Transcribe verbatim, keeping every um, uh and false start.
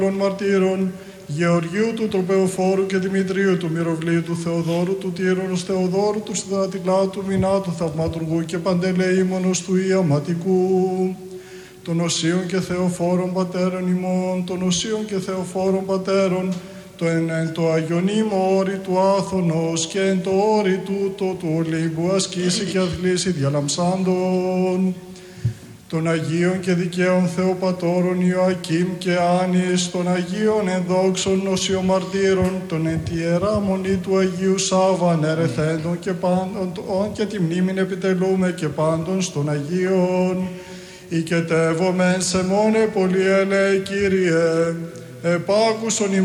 μαρτύρων, Γεωργίου του Τροπεοφόρου και Δημητρίου του Μυροβλίου του Θεοδόρου του Τύρονος Θεοδόρου του Στρατηλά του Μινάτου Θαυματουργού και Παντελεήμονος του Ιαματικού, των Οσίων και Θεοφόρων Πατέρων ημών, των Οσίων και Θεοφόρων Πατέρων, το εν, εν το Αγιονίμο όρη του Άθωνος και εν το όρη τούτο του Ολύμπου ασκήσει και αθλήσει διαλαμψάντων, των Αγίων και Δικαίων Θεοπατώρων Ιωακήμ και Άνης, των Αγίων ενδόξων νοσιομαρτύρων, των εν τη Ιερά Μονή του Αγίου Σάββα ανερεθέντων και πάντων, και τη μνήμην επιτελούμε και πάντων στον Αγίων. Οικετεύομεν σε μόνε πολύ ελέη, Κύριε, επάκουσον